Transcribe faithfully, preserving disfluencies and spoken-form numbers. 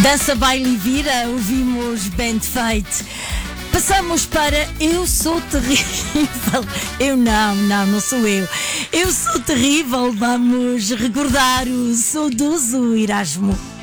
Dança, baile e vira, ouvimos Band Fate. Passamos para Eu Sou Terrível. Eu não, não, não sou eu. Eu Sou Terrível. Vamos recordar o saudoso Erasmo.